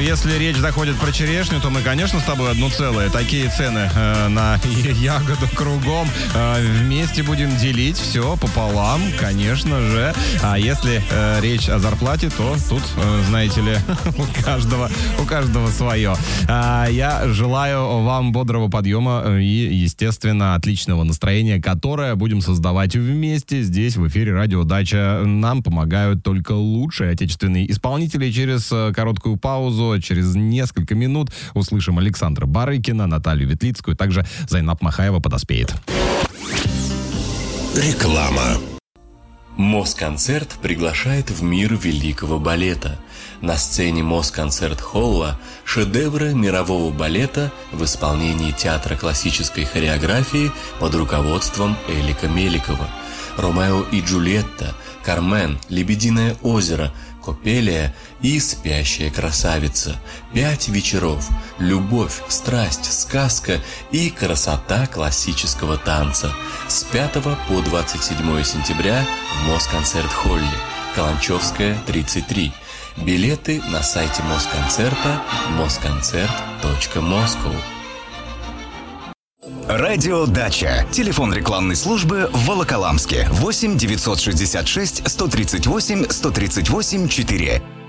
если речь заходит про черешню, то мы, конечно, с тобой одно целое. Такие цены на ягоду кругом. Вместе будем делить все пополам, конечно же. А если речь о зарплате, то тут, знаете ли, у каждого свое. Я желаю вам бодрого подъема и, естественно, отличного настроения, которое будем создавать вместе здесь, в эфире «Радио Дача». Нам помогают только лучшие отечественные исполнители. Через короткую паузу, через несколько минут услышим Александра Барыкина, Наталью Ветлицкую, также Зайнаб Махаева подоспеет. Реклама. Москонцерт приглашает в мир великого балета. На сцене Москонцерт-холла шедевры мирового балета в исполнении театра классической хореографии под руководством Элика Меликова. «Ромео и Джульетта», «Кармен», «Лебединое озеро», «Копелия» и «Спящая красавица». 5 вечеров. Любовь, страсть, сказка и красота классического танца. С 5 по 27 сентября в Москонцерт-холле. Каланчевская, 33. Билеты на сайте Москонцерта mosconcert.moscow. Радио Дача. Телефон рекламной службы в Волоколамске. 8 966 138 138 4.